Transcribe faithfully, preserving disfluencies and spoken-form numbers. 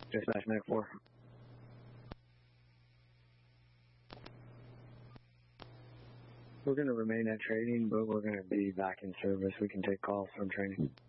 Dispatch Medic four. We're going to remain at training, but we're going to be back in service. We can take calls from training.